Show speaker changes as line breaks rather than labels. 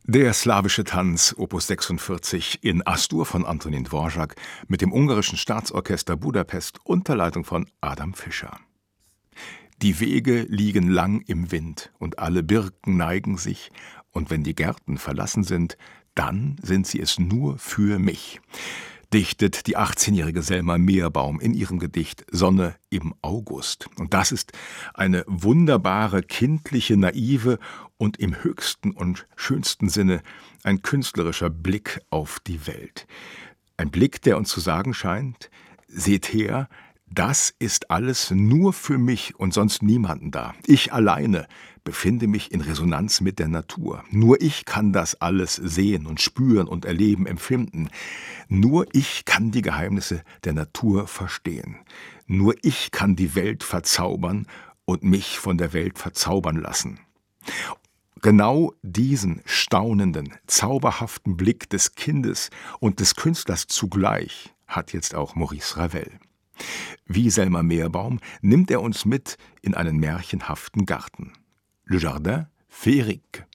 Der slawische Tanz Opus 46 in As-Dur von Antonín Dvořák mit dem ungarischen Staatsorchester Budapest unter Leitung von Adam Fischer. Die Wege liegen lang im Wind und alle Birken neigen sich, und wenn die Gärten verlassen sind, dann sind sie es nur für mich, dichtet die 18-jährige Selma Meerbaum in ihrem Gedicht Sonne im August. Und das ist eine wunderbare, kindliche, naive und im höchsten und schönsten Sinne ein künstlerischer Blick auf die Welt. Ein Blick, der uns zu sagen scheint: Seht her, das ist alles nur für mich und sonst niemanden da. Ich alleine befinde mich in Resonanz mit der Natur. Nur ich kann das alles sehen und spüren und erleben, empfinden. Nur ich kann die Geheimnisse der Natur verstehen. Nur ich kann die Welt verzaubern und mich von der Welt verzaubern lassen. Genau diesen staunenden, zauberhaften Blick des Kindes und des Künstlers zugleich hat jetzt auch Maurice Ravel. Wie Selma Meerbaum nimmt er uns mit in einen märchenhaften Garten. Le Jardin féerique.